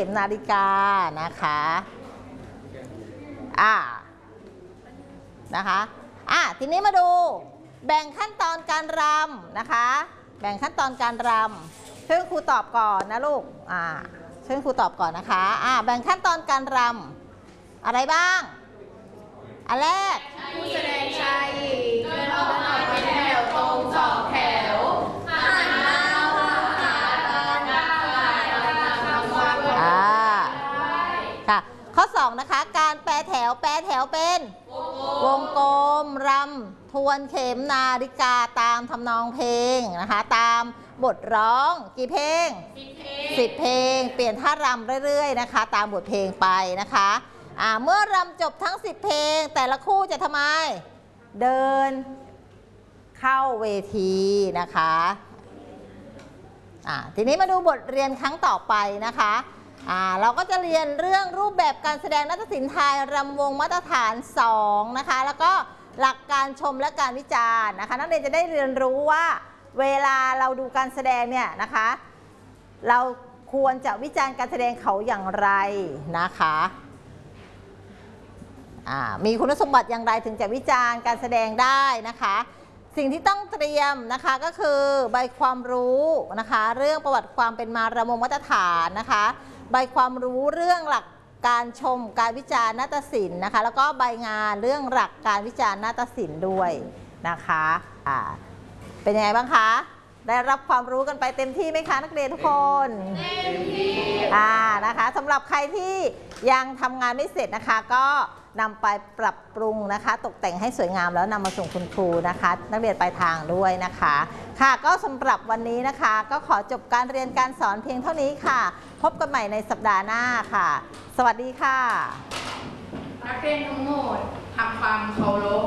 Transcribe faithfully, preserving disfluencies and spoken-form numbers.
ข็มนาฬิกานะคะอ่านะคะอ่ะทีนี้มาดูแบ่งขั้นตอนการรำนะคะแบ่งขั้นตอนการรำซึ่งครูตอบก่อนนะลูกอ่าซึ่งครูตอบก่อนนะคะอ่าแบ่งขั้นตอนการรำอะไรบ้างอันแรกผู้แสดงชายหญิงเดินออกมาเป็นแถวตรงสองแถวหันหน้าเข้าหากันฝ่ายทำความเคารพอ่าค่ะข้อสองนะคะการแปรแถวแปรแถวเป็นวงกลมรำทวนเข็มนาฬิกาตามทำนองเพลงนะคะตามบทร้องกี่เพลงสิบเพลงเปลี่ยนท่ารำเรื่อยๆนะคะตามบทเพลงไปนะคะอ่าเมื่อรำจบทั้งสิบเพลงแต่ละคู่จะทำไมเดินเข้าเวทีนะคะอ่าทีนี้มาดูบทเรียนครั้งต่อไปนะคะอ่าเราก็จะเรียนเรื่องรูปแบบการแสดงนาฏศิลป์ไทยรำวงมาตรฐานสองนะคะแล้วก็หลักการชมและการวิจารณ์นะคะนักเรียนจะได้เรียนรู้ว่าเวลาเราดูการแสดงเนี่ยนะคะเราควรจะวิจารณ์การแสดงเขาอย่างไรนะคะมีคุณสมบัติอย่างไรถึงจะวิจารณ์การแสดงได้นะคะสิ่งที่ต้องเตรียมนะคะก็คือใบความรู้นะคะเรื่องประวัติความเป็นมารำวงมาตรฐานนะคะใบความรู้เรื่องหลักการชมการวิจารณ์นาฏศิลป์นะคะแล้วก็ใบงานเรื่องหลักการวิจารณ์นาฏศิลป์ด้วยนะคะอ่าเป็นยังไงบ้างคะได้รับความรู้กันไปเต็มที่ไหมคะนักเรียนทุกคนเต็มที่อ่านะคะสำหรับใครที่ยังทำงานไม่เสร็จนะคะก็นำไปปรับปรุงนะคะตกแต่งให้สวยงามแล้วนำมาส่งคุณครูนะคะนักเรียนปลายทางด้วยนะคะค่ะก็สำหรับวันนี้นะคะก็ขอจบการเรียนการสอนเพียงเท่านี้ค่ะพบกันใหม่ในสัปดาห์หน้าค่ะสวัสดีค่ะนักเรียนทั้งหมดทำความเคารพ